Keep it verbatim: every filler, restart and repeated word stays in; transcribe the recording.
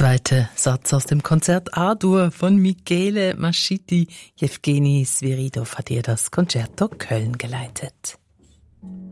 zweite Satz aus dem Konzert A-Dur von Michele Mascitti. Jewgeni Sviridov hat ihr das Concerto Köln geleitet.